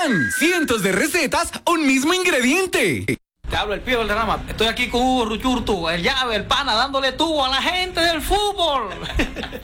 pan, cientos de recetas, un mismo ingrediente. Te hablo el Pío del Rama. Estoy aquí con Hugo Ruchurtu, el llave, el pana, dándole tubo a la gente del fútbol.